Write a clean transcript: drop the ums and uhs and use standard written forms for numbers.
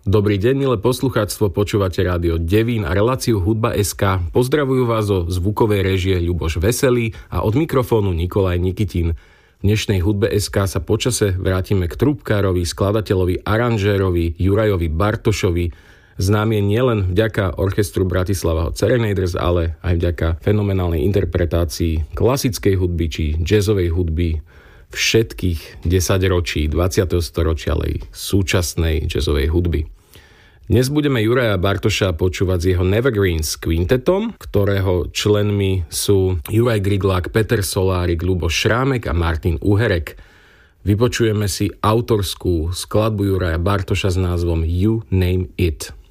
Dobrý deň, milé poslucháctvo, počúvate rádio Devín a reláciu Hudba.sk. Pozdravujú vás zo zvukovej réžie Ľuboš Veselý a od mikrofónu Nikolaj Nikitin. V dnešnej Hudbe.sk sa počase vrátime k trúbkárovi, skladateľovi, aranžérovi Jurajovi Bartošovi. Znám je nielen vďaka orchestru Bratislava Serenaders, ale aj vďaka fenomenálnej interpretácii klasickej hudby či jazzovej hudby všetkých 10 ročí 20. storočia, ale aj súčasnej jazzovej hudby. Dnes budeme Juraja Bartoša počúvať s jeho Nevergreens kvintetom, ktorého členmi sú Juraj Griglák, Peter Solárik, Ľuboš Šrámek a Martin Uherek. Vypočujeme si autorskú skladbu Juraja Bartoša s názvom You Name It.